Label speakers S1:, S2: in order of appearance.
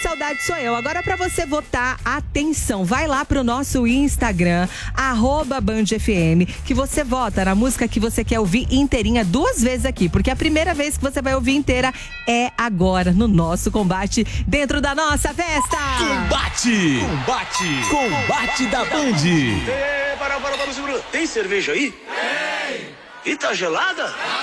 S1: saudade sou eu. Agora pra você votar, atenção, vai lá pro nosso Instagram, @BandFM, que você vota na música que você quer ouvir inteirinha 2 vezes aqui, porque a primeira vez que você vai ouvir inteira é agora, no nosso combate, dentro da nossa festa.
S2: Combate! Combate da Band!
S3: Para, segura. Tem cerveja aí? Tem! E tá gelada?